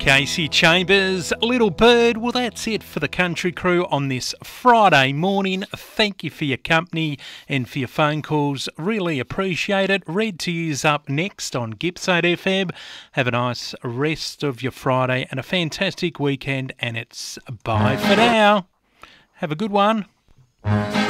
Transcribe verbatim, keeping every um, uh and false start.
Casey Chambers, Little Bird. Well, that's it for the Country Crew on this Friday morning. Thank you for your company and for your phone calls. Really appreciate it. Red to you's up next on Gippsland F M. Have a nice rest of your Friday and a fantastic weekend, and it's bye for now. Have a good one.